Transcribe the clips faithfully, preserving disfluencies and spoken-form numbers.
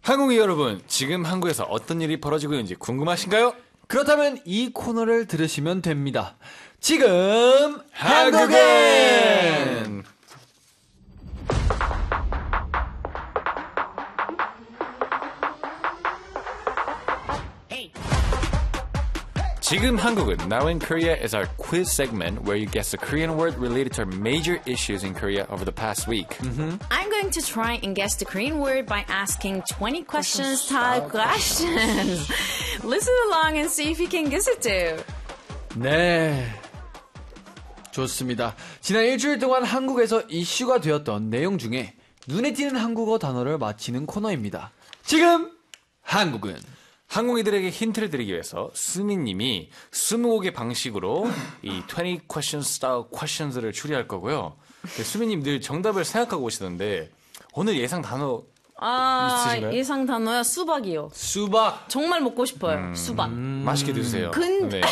한국인 여러분, 지금 한국에서 어떤 일이 벌어지고 있는지 궁금하신가요? 그렇다면 이 코너를 들으시면 됩니다. 지금 한국인! 지금 한국은 Now in Korea is our quiz segment where you guess a Korean word related to our major issues in Korea over the past week. Mm-hmm. I'm going to try and guess the Korean word by asking twenty questions type questions. Listen along and see if you can guess it too. 네, 좋습니다. 지난 일주일 동안 한국에서 이슈가 되었던 내용 중에 눈에 띄는 한국어 단어를 맞히는 코너입니다. 지금 한국은 한국인들에게 힌트를 드리기 위해서 수민님이 스무고개 방식으로 이 twenty question style questions를 추리할 거고요. 수민님 늘 정답을 생각하고 오시던데 오늘 예상 단어 아, 있으신가요? 예상 단어야 수박이요. 수박. 정말 먹고 싶어요. 음, 수박. 음, 맛있게 드세요. 근 네.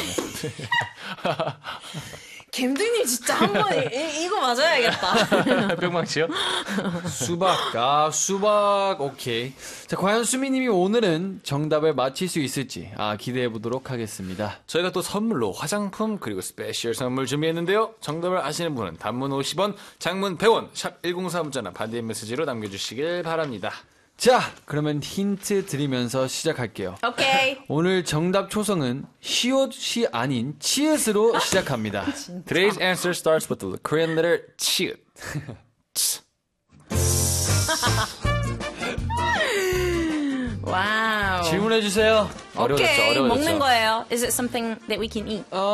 갬등님 진짜 한번 이거 맞아야겠다. 뿅망치요? 수박. 아, 수박. 오케이. 자, 과연 수미님이 오늘은 정답을 맞힐 수 있을지 아, 기대해 보도록 하겠습니다. 저희가 또 선물로 화장품 그리고 스페셜 선물 준비했는데요. 정답을 아시는 분은 단문 오십 원, 장문 백 원, 샵 일공삼 문자나 반대 메시지로 남겨주시길 바랍니다. 자, 그러면 힌트 드리면서 시작할게요. 오케이. 오늘 정답 초성은 시옷이 아닌 치읓으로 시작합니다. Today's answer starts with the Korean letter 치읓. 와우. 질문해 주세요. 어려워졌죠, 오케이. 어려워졌죠. 먹는 거예요. Is it something that we can eat?